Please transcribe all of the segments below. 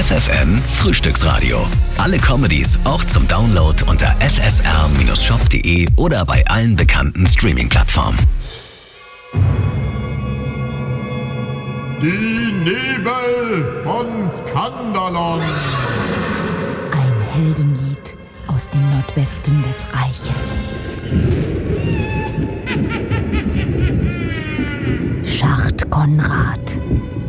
FFN Frühstücksradio. Alle Comedies auch zum Download unter fsr-shop.de oder bei allen bekannten Streaming-Plattformen. Die Nebel von Skandalon. Ein Heldenlied aus dem Nordwesten des Reiches. Schacht Konrad.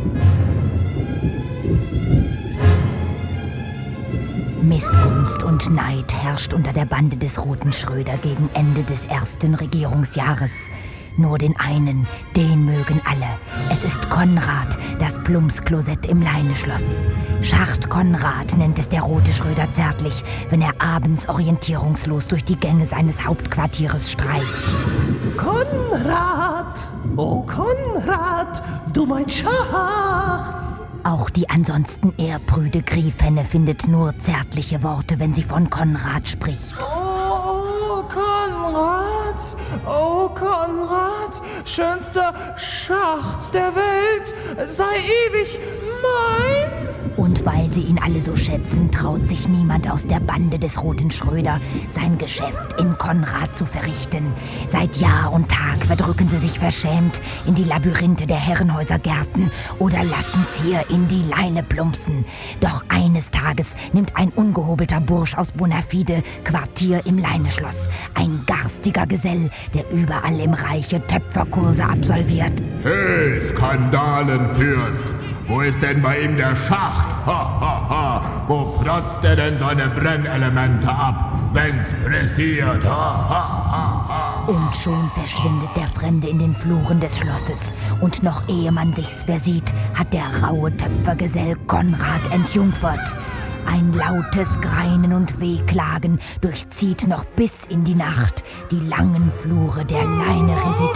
Missgunst und Neid herrscht unter der Bande des Roten Schröder gegen Ende des ersten Regierungsjahres. Nur den einen, den mögen alle. Es ist Konrad, das Plumpsklosett im Leineschloss. Schacht Konrad nennt es der Rote Schröder zärtlich, wenn er abends orientierungslos durch die Gänge seines Hauptquartieres streift. Konrad! Oh Konrad, du mein Schacht! Auch die ansonsten ehrprüde Griefhenne findet nur zärtliche Worte, wenn sie von Konrad spricht. Oh Konrad! Oh Konrad! Schönster Schacht der Welt! Sei ewig mein! Und weil sie ihn alle so schätzen, traut sich niemand aus der Bande des Roten Schröder, sein Geschäft in Konrad zu verrichten. Seit Jahr und Tag verdrücken sie sich verschämt in die Labyrinthe der Herrenhäusergärten oder lassen's hier in die Leine plumpsen. Doch eines Tages nimmt ein ungehobelter Bursch aus Bonafide Quartier im Leineschloss. Ein garstiger Gesell, der überall im Reiche Töpferkurse absolviert. Hey, Skandalenfürst! Wo ist denn bei ihm der Schacht? Ha, ha, ha! Wo protzt er denn seine Brennelemente ab, wenn's pressiert? Ha, ha, ha, ha! Und schon verschwindet der Fremde in den Fluren des Schlosses. Und noch ehe man sich's versieht, hat der raue Töpfergesell Konrad entjungfert. Ein lautes Greinen und Wehklagen durchzieht noch bis in die Nacht die langen Flure der Leine-Residenz.